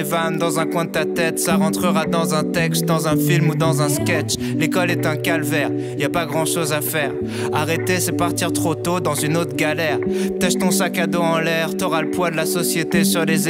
vannes dans un coin de ta tête, ça rentrera dans un texte, dans un film ou dans un sketch. L'école est un calvaire, y a pas grand chose à faire. Arrêter c'est partir trop tôt dans une autre galère. Tâche ton sac à dos en l'air, t'auras le poids de la société sur les